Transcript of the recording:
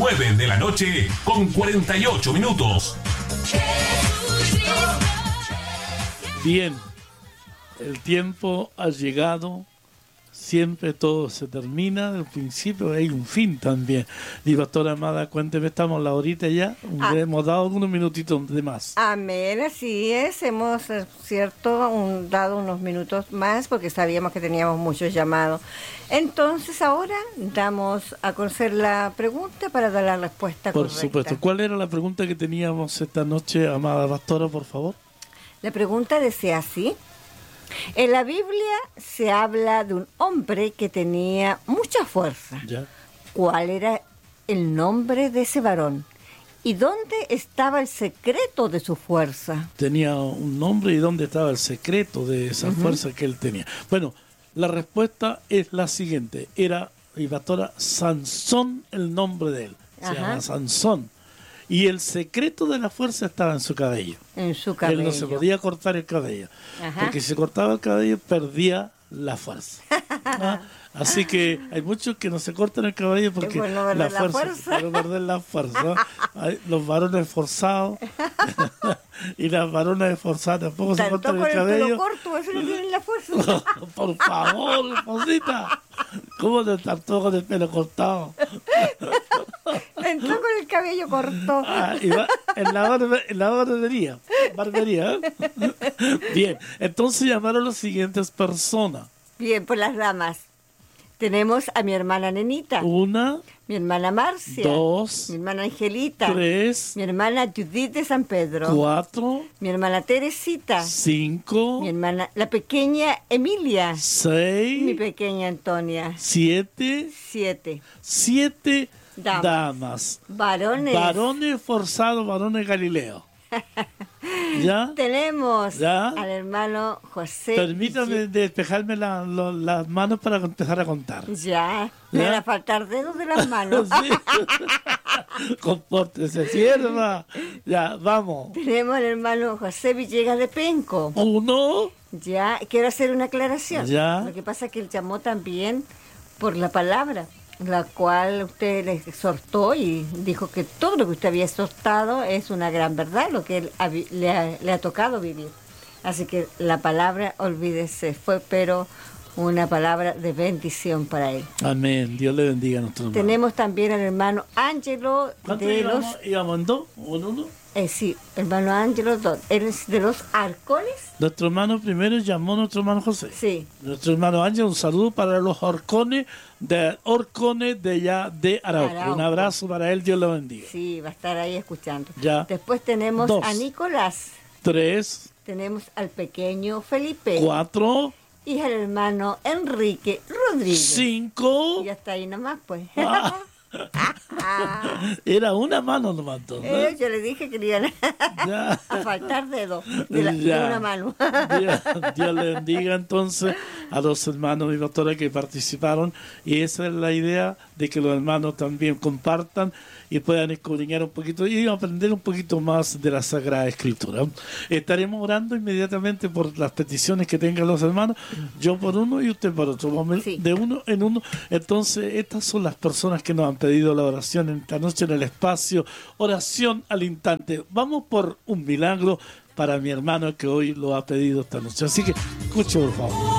9 de la noche con 48 minutos. Bien, el tiempo ha llegado. Siempre todo se termina, al principio hay un fin también. Y pastora amada, cuénteme, estamos a la horita ya, hemos dado algunos minutitos de más. Amén, así es, hemos, dado unos minutos más porque sabíamos que teníamos muchos llamados. Entonces ahora damos a conocer la pregunta para dar la respuesta correcta. Por supuesto. ¿Cuál era la pregunta que teníamos esta noche, amada pastora, por favor? La pregunta decía así. En la Biblia se habla de un hombre que tenía mucha fuerza. ¿Ya? ¿Cuál era el nombre de ese varón? ¿Y dónde estaba el secreto de su fuerza? Tenía un nombre, y dónde estaba el secreto de esa fuerza que él tenía. Bueno, la respuesta es la siguiente. Era, y pastora, Sansón el nombre de él. Se llama Sansón. Y el secreto de la fuerza estaba en su cabello. En su cabello. Él no se podía cortar el cabello. Porque si se cortaba el cabello, perdía la fuerza. Así que hay muchos que no se cortan el cabello porque la fuerza. Para perder la fuerza. Hay los varones forzados y las varonas esforzadas tampoco se cortan el cabello. Pelo corto, eso no tienen la fuerza. Por favor, esposita. ¿Cómo te trató con el pelo cortado? Entró con el cabello corto. En la barbería. Bien, entonces llamaron a las siguientes personas. Bien, por las damas. Tenemos a mi hermana Nenita. 1, mi hermana Marcia. 2, mi hermana Angelita. 3, mi hermana Judith de San Pedro. 4, mi hermana Teresita. 5, mi hermana, la pequeña Emilia. 6, mi pequeña Antonia. 7, 7 damas. Varones forzados, varones Galileos. ¿Ya? Tenemos ¿Ya? al hermano José. Permítame despejarme las manos para empezar a contar. Ya, me van a faltar dedos de las manos. Sí. Compórtese, sierva. Ya, vamos. Tenemos al hermano José Villegas de Penco. 1. Ya, quiero hacer una aclaración. Ya. Lo que pasa es que él llamó también por la palabra, la cual usted le exhortó y dijo que todo lo que usted había exhortado es una gran verdad, lo que él le ha tocado vivir. Así que la palabra, olvídese, fue pero una palabra de bendición para él. Amén. Dios le bendiga a nuestro hermano. Tenemos también al hermano Ángelo de los... ¿Íbamos en 2 o en 1? Sí, hermano Ángelo, él es de los Arcones. Nuestro hermano primero llamó a nuestro hermano José. Sí. Nuestro hermano Ángel, un saludo para los Orcones de allá de Arauco. Un abrazo para él, Dios lo bendiga. Sí, va a estar ahí escuchando. Ya. Después tenemos 2, a Nicolás. 3. Tenemos al pequeño Felipe. 4. Y al hermano Enrique Rodríguez. 5. Y ya está ahí nomás, pues. Era una mano nomás. Yo le dije que le iban a faltar dedos de una mano. Dios le bendiga entonces a los hermanos y doctora que participaron, y esa es la idea, de que los hermanos también compartan y puedan escudriñar un poquito y aprender un poquito más de la Sagrada Escritura. Estaremos orando inmediatamente por las peticiones que tengan los hermanos, yo por uno y usted por otro, de uno en uno. Entonces estas son las personas que nos han pedido la oración esta noche en el espacio Oración al Instante. Vamos por un milagro para mi hermano que hoy lo ha pedido esta noche, así que escuche por favor.